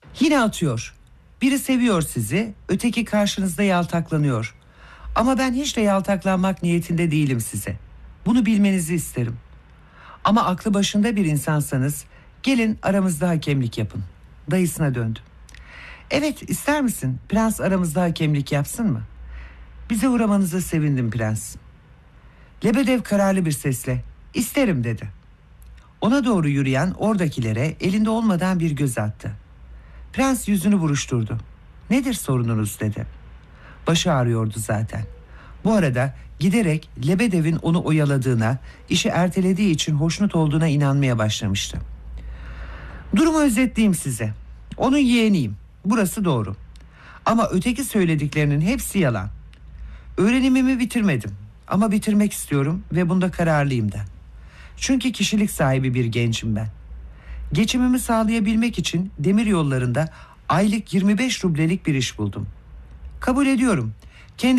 Yine atıyor. Biri seviyor sizi, öteki karşınızda yaltaklanıyor. Ama ben hiç de yaltaklanmak niyetinde değilim size. Bunu bilmenizi isterim. Ama aklı başında bir insansanız gelin aramızda hakemlik yapın. Dayısına döndü. Evet, ister misin? Prens aramızda hakemlik yapsın mı? Bize uğramanıza sevindim prens. Lebedev kararlı bir sesle isterim dedi. Ona doğru yürüyen oradakilere elinde olmadan bir göz attı. Prens yüzünü buruşturdu. Nedir sorununuz dedi. Başı ağrıyordu zaten. Bu arada giderek Lebedev'in onu oyaladığına, işi ertelediği için hoşnut olduğuna inanmaya başlamıştı. Durumu özetleyeyim size. Onun yeğeniyim. Burası doğru. Ama öteki söylediklerinin hepsi yalan. Öğrenimimi bitirmedim. Ama bitirmek istiyorum ve bunda kararlıyım da. Çünkü kişilik sahibi bir gencim ben. Geçimimi sağlayabilmek için demir yollarında aylık 25 rublelik bir iş buldum. Kabul ediyorum.